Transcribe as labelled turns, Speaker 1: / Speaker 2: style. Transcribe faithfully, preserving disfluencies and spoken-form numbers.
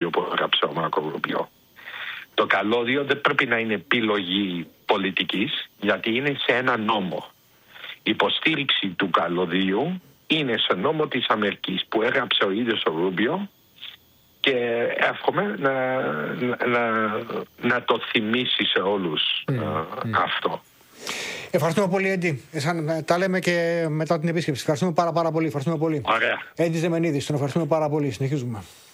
Speaker 1: καλώδιο που έγραψε ο Μάρκο Ρούμπιο. Το καλώδιο δεν πρέπει να είναι επιλογή πολιτικής, γιατί είναι σε ένα νόμο. Η υποστήριξη του καλωδίου είναι σε νόμο της Αμερικής που έγραψε ο ίδιος ο Ρούμπιο και εύχομαι να, να, να το θυμίσει σε όλους mm, uh, mm. αυτό.
Speaker 2: Ευχαριστούμε πολύ, Έντι. Τα λέμε και μετά την επίσκεψη. Ευχαριστούμε πάρα, πάρα πολύ. Ευχαριστούμε πολύ.
Speaker 1: Ωραία.
Speaker 2: Έντι Ζεμενίδης, τον ευχαριστούμε πάρα πολύ. Συνεχίζουμε.